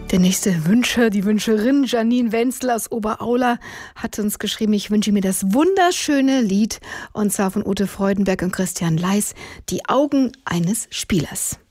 Der nächste Wünscher, die Wünscherin Janine Wenzel aus Oberaula hat uns geschrieben, ich wünsche mir das wunderschöne Lied, und zwar von Ute Freudenberg und Christian Leis, Die Augen eines Spielers.